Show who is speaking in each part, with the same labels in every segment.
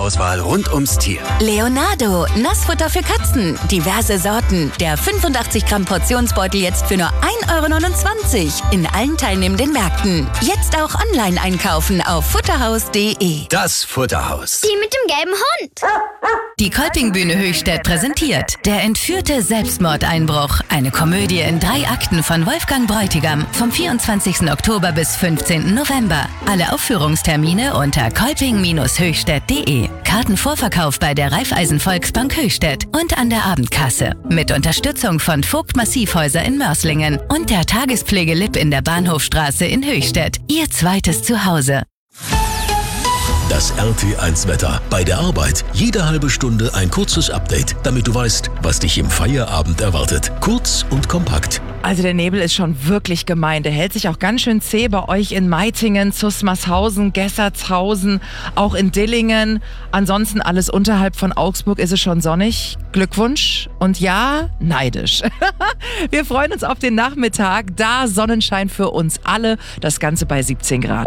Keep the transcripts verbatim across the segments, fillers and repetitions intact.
Speaker 1: Nassfutterauswahl rund ums Tier.
Speaker 2: Leonardo, Nassfutter für Katzen. Diverse Sorten. Der fünfundachtzig Gramm Portionsbeutel jetzt für nur ein Euro neunundzwanzig. In allen teilnehmenden Märkten. Jetzt auch online einkaufen auf futterhaus punkt de.
Speaker 1: Das Futterhaus.
Speaker 3: Die mit dem gelben Hund.
Speaker 2: Die Kolpingbühne Höchstädt präsentiert Der entführte Selbstmordeinbruch. Eine Komödie in drei Akten von Wolfgang Bräutigam vom vierundzwanzigsten Oktober bis fünfzehnten November. Alle Aufführungstermine unter kolping höchstädt punkt de. Kartenvorverkauf bei der Raiffeisen Volksbank Höchstädt und an der Abendkasse. Mit Unterstützung von Vogt Massivhäuser in Mörslingen und der Tagespflege Lipp in der Bahnhofstraße in Höchstädt. Ihr zweites Zuhause.
Speaker 4: Das R T eins Wetter. Bei der Arbeit jede halbe Stunde ein kurzes Update, damit du weißt, was dich im Feierabend erwartet. Kurz und kompakt.
Speaker 5: Also der Nebel ist schon wirklich gemein. Der hält sich auch ganz schön zäh bei euch in Meitingen, Zusmarshausen, Gessertshausen, auch in Dillingen. Ansonsten alles unterhalb von Augsburg ist es schon sonnig. Glückwunsch und ja, neidisch. Wir freuen uns auf den Nachmittag. Da Sonnenschein für uns alle. Das Ganze bei siebzehn Grad.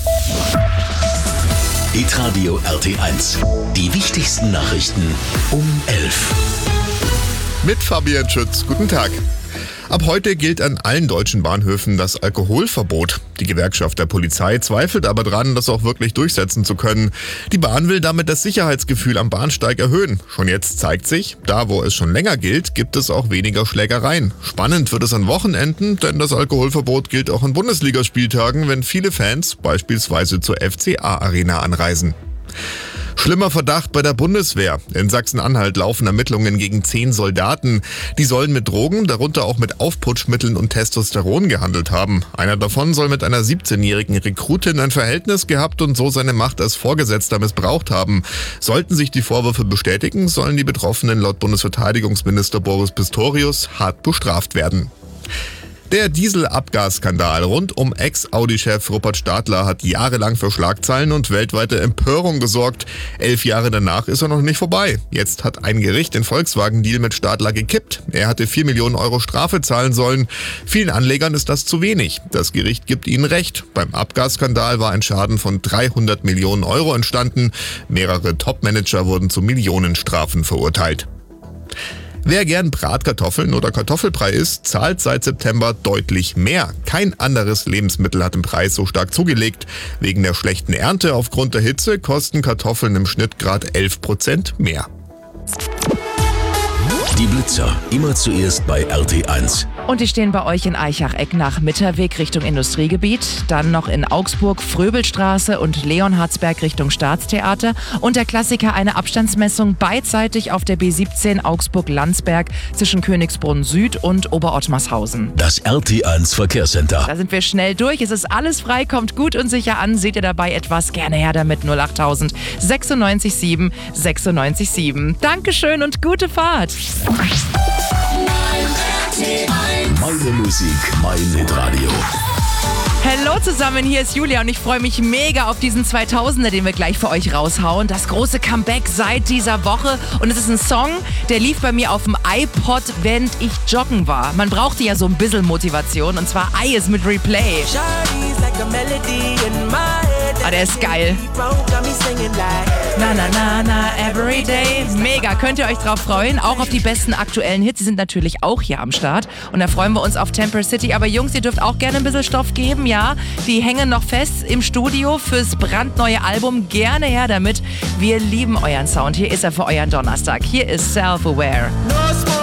Speaker 4: Hitradio R T eins. Die wichtigsten Nachrichten um elf.
Speaker 6: Mit Fabian Schütz. Guten Tag. Ab heute gilt an allen deutschen Bahnhöfen das Alkoholverbot. Die Gewerkschaft der Polizei zweifelt aber dran, das auch wirklich durchsetzen zu können. Die Bahn will damit das Sicherheitsgefühl am Bahnsteig erhöhen. Schon jetzt zeigt sich, da wo es schon länger gilt, gibt es auch weniger Schlägereien. Spannend wird es an Wochenenden, denn das Alkoholverbot gilt auch an Bundesligaspieltagen, wenn viele Fans beispielsweise zur F C A-Arena anreisen. Schlimmer Verdacht bei der Bundeswehr. In Sachsen-Anhalt laufen Ermittlungen gegen zehn Soldaten. Die sollen mit Drogen, darunter auch mit Aufputschmitteln und Testosteron gehandelt haben. Einer davon soll mit einer siebzehnjährigen Rekrutin ein Verhältnis gehabt und so seine Macht als Vorgesetzter missbraucht haben. Sollten sich die Vorwürfe bestätigen, sollen die Betroffenen laut Bundesverteidigungsminister Boris Pistorius hart bestraft werden. Der Dieselabgasskandal rund um Ex-Audi-Chef Rupert Stadler hat jahrelang für Schlagzeilen und weltweite Empörung gesorgt. Elf Jahre danach ist er noch nicht vorbei. Jetzt hat ein Gericht den Volkswagen-Deal mit Stadler gekippt. Er hatte vier Millionen Euro Strafe zahlen sollen. Vielen Anlegern ist das zu wenig. Das Gericht gibt ihnen recht. Beim Abgasskandal war ein Schaden von dreihundert Millionen Euro entstanden. Mehrere Top-Manager wurden zu Millionenstrafen verurteilt. Wer gern Bratkartoffeln oder Kartoffelbrei isst, zahlt seit September deutlich mehr. Kein anderes Lebensmittel hat den Preis so stark zugelegt. Wegen der schlechten Ernte aufgrund der Hitze kosten Kartoffeln im Schnitt gerade elf Prozent mehr.
Speaker 4: Die Blitzer, immer zuerst bei R T eins.
Speaker 5: Und die stehen bei euch in Eichach-Eck nach Mitterweg Richtung Industriegebiet, dann noch in Augsburg Fröbelstraße und Leonhardsberg Richtung Staatstheater und der Klassiker eine Abstandsmessung beidseitig auf der B siebzehn Augsburg-Landsberg zwischen Königsbrunn Süd und Oberottmarshausen.
Speaker 4: Das R T eins Verkehrscenter.
Speaker 5: Da sind wir schnell durch, es ist alles frei, kommt gut und sicher an, seht ihr dabei etwas, gerne her damit null acht null null sechsundneunzig sieben sechsundneunzig sieben. Dankeschön und gute Fahrt.
Speaker 4: Meine Musik, mein Hitradio.
Speaker 5: Hallo zusammen, hier ist Julia und ich freue mich mega auf diesen zweitausender, den wir gleich für euch raushauen. Das große Comeback seit dieser Woche und es ist ein Song, der lief bei mir auf dem iPod, während ich joggen war. Man brauchte ja so ein bisschen Motivation und zwar Eyes mit Replay. Ah, der ist geil. Na, na, na, na, everyday. Mega, könnt ihr euch drauf freuen. Auch auf die besten aktuellen Hits. Die sind natürlich auch hier am Start. Und da freuen wir uns auf Temper City. Aber Jungs, ihr dürft auch gerne ein bisschen Stoff geben, ja? Die hängen noch fest im Studio fürs brandneue Album. Gerne her damit. Wir lieben euren Sound. Hier ist er für euren Donnerstag. Hier ist Self-Aware.